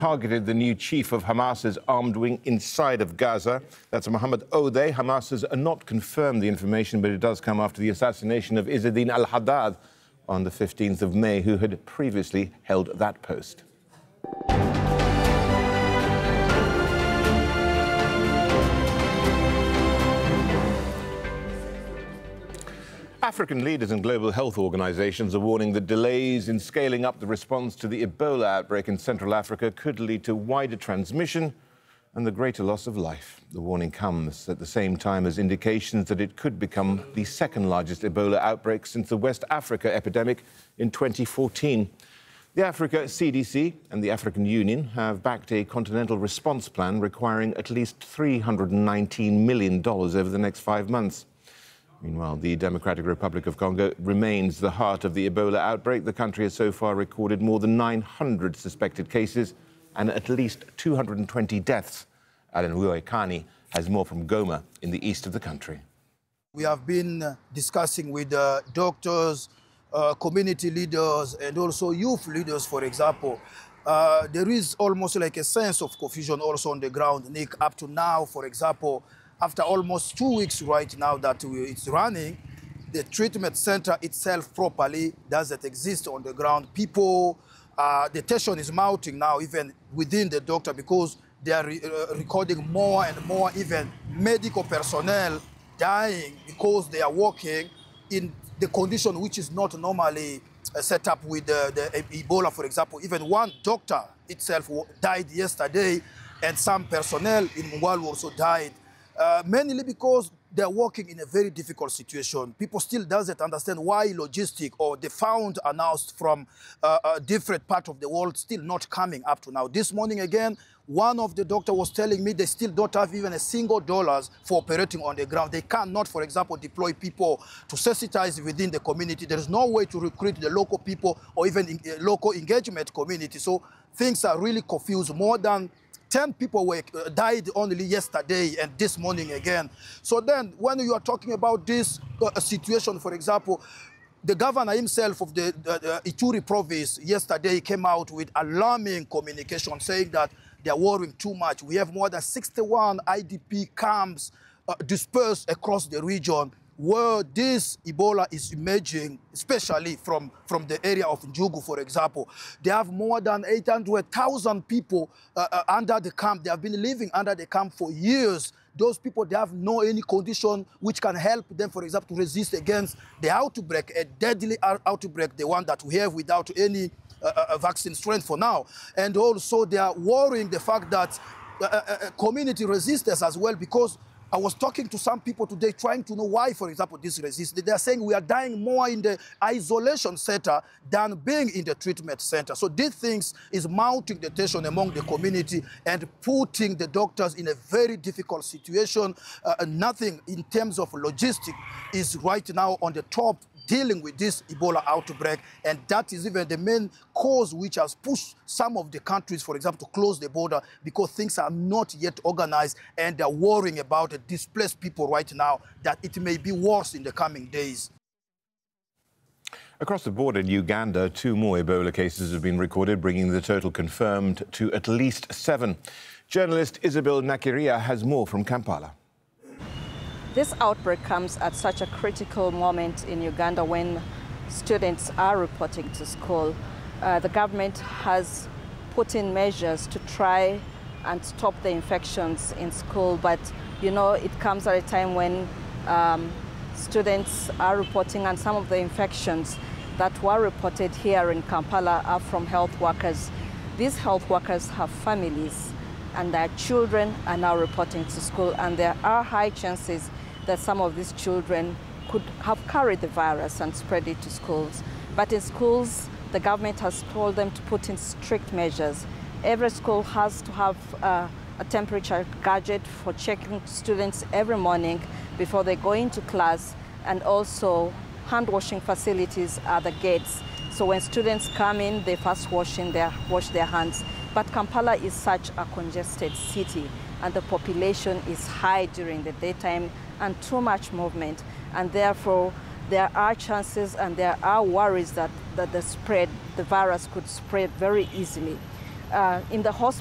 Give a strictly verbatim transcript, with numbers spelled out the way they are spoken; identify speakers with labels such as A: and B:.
A: targeted the new chief of Hamas's armed wing inside of Gaza. That's Mohammed Odeh. Hamas has not confirmed the information, but it does come after the assassination of Izzeddin al-Haddad on the fifteenth of May, who had previously held that post. African leaders and global health organizations are warning that delays in scaling up the response to the Ebola outbreak in Central Africa could lead to wider transmission and the greater loss of life. The warning comes at the same time as indications that it could become the second largest Ebola outbreak since the West Africa epidemic in twenty fourteen. The Africa C D C and the African Union have backed a continental response plan requiring at least three hundred nineteen million dollars over the next five months. Meanwhile, the Democratic Republic of Congo remains the heart of the Ebola outbreak. The country has so far recorded more than nine hundred suspected cases and at least two hundred twenty deaths. Alan Wuekani has more from Goma in the east of the country.
B: We have been discussing with uh, doctors, uh, community leaders, and also youth leaders, for example. Uh, there is almost like a sense of confusion also on the ground, Nick. Up to now, for example, after almost two weeks right now that it's running, the treatment center itself properly doesn't exist on the ground. People, uh, the tension is mounting now even within the doctor because they are re uh, recording more and more even medical personnel dying because they are working in the condition which is not normally uh, set up with uh, the Ebola, for example. Even one doctor itself died yesterday and some personnel in Mungwalu also died. Uh, mainly because they're working in a very difficult situation. People still doesn't understand why logistic or the fund announced from uh, a different part of the world still not coming up to now. This morning again, one of the doctors was telling me they still don't have even a single dollars for operating on the ground. They cannot, for example, deploy people to sensitize within the community. There is no way to recruit the local people or even in, uh, local engagement community. So things are really confused. More than ten people were, uh, died only yesterday and this morning again. So then when you are talking about this uh, situation, for example, the governor himself of the, uh, the Ituri province yesterday came out with alarming communication saying that they are worrying too much. We have more than sixty-one I D P camps uh, dispersed across the region where this Ebola is emerging, especially from, from the area of Njugu, for example. They have more than eight hundred thousand people uh, uh, under the camp. They have been living under the camp for years. Those people, they have no any condition which can help them, for example, to resist against the outbreak, a deadly outbreak, the one that we have without any uh, uh, vaccine strength for now. And also they are worrying the fact that uh, uh, community resistance as well, because I was talking to some people today trying to know why, for example, this resistance. They are saying we are dying more in the isolation center than being in the treatment center. So these things is mounting the tension among the community and putting the doctors in a very difficult situation. Uh, nothing in terms of logistics is right now on the top dealing with this Ebola outbreak, and that is even the main cause which has pushed some of the countries, for example, to close the border because things are not yet organized and they're worrying about the displaced people right now, that it may be worse in the coming days.
A: Across the border in Uganda, two more Ebola cases have been recorded, bringing the total confirmed to at least seven. Journalist Isabel Nakiria has more from Kampala.
C: This outbreak comes at such a critical moment in Uganda when students are reporting to school. Uh, the government has put in measures to try and stop the infections in school, but you know, it comes at a time when um, students are reporting, and some of the infections that were reported here in Kampala are from health workers. These health workers have families and their children are now reporting to school, and there are high chances that some of these children could have carried the virus and spread it to schools. But in schools, the government has told them to put in strict measures. Every school has to have uh, a temperature gadget for checking students every morning before they go into class, and also hand washing facilities at the gates. So when students come in, they first wash, in their, wash their hands. But Kampala is such a congested city, and the population is high during the daytime and too much movement, and therefore there are chances and there are worries that, that the spread, the virus could spread very easily. uh, in the hospital.